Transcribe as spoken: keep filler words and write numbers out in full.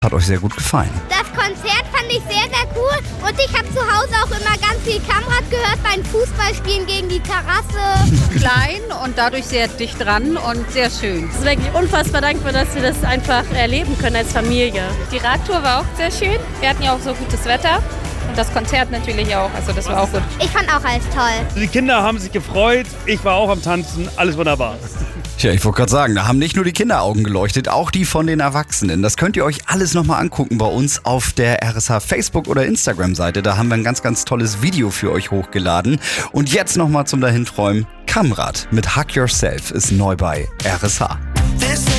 Hat euch sehr gut gefallen. Das Konzert fand ich sehr, sehr cool. Und ich habe zu Hause auch immer ganz viel Kamrat gehört beim Fußballspielen gegen die Terrasse. Klein und dadurch sehr dicht dran und sehr schön. Es ist wirklich unfassbar dankbar, dass wir das einfach erleben können als Familie. Die Radtour war auch sehr schön. Wir hatten ja auch so gutes Wetter. Und das Konzert natürlich auch. Also das war auch gut. Ich fand auch alles toll. Die Kinder haben sich gefreut. Ich war auch am Tanzen. Alles wunderbar. Tja, ich wollte gerade sagen, da haben nicht nur die Kinderaugen geleuchtet, auch die von den Erwachsenen. Das könnt ihr euch alles nochmal angucken bei uns auf der R S H Facebook- oder Instagram-Seite. Da haben wir ein ganz, ganz tolles Video für euch hochgeladen. Und jetzt nochmal zum Dahinträumen. Kamrat mit Hug Yourself ist neu bei R S H.